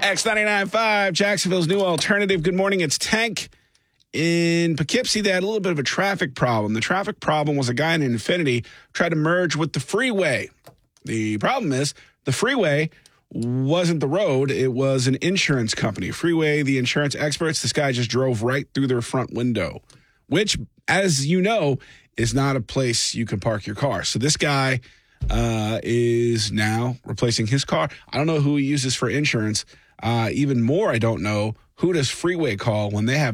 X99.5, Jacksonville's new alternative. Good morning. It's Tank. In Poughkeepsie, they had a little bit of a traffic problem. The traffic problem was a guy in an Infiniti tried to merge with the freeway. The problem is the freeway wasn't the road. It was an insurance company. Freeway, the insurance experts, this guy just drove right through their front window, which, as you know, is not a place you can park your car. So this guy is now replacing his car. I don't know who he uses for insurance. Even more, I don't know, who does Freeway call when they have